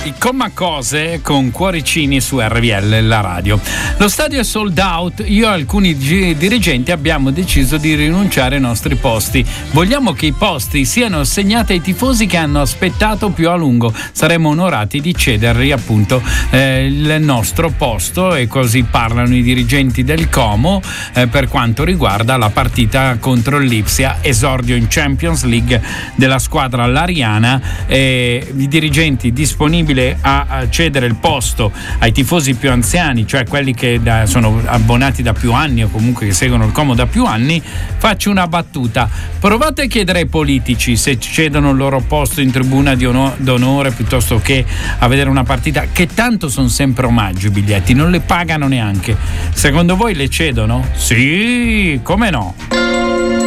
I Commacose con Cuoricini su RVL, la radio. Lo stadio è sold out. Io e alcuni dirigenti abbiamo deciso di rinunciare ai nostri posti. Vogliamo che i posti siano assegnati ai tifosi che hanno aspettato più a lungo. Saremo onorati di cedergli appunto il nostro posto, e così parlano i dirigenti del Como per quanto riguarda la partita contro l'Ipsia, esordio in Champions League della squadra lariana. I dirigenti disponibili a cedere il posto ai tifosi più anziani, cioè quelli che sono abbonati da più anni o comunque che seguono il Como da più anni. Faccio una battuta: provate a chiedere ai politici se cedono il loro posto in tribuna d'onore piuttosto che a vedere una partita, che tanto sono sempre omaggio, i biglietti non le pagano neanche. Secondo voi le cedono? Sì, come no?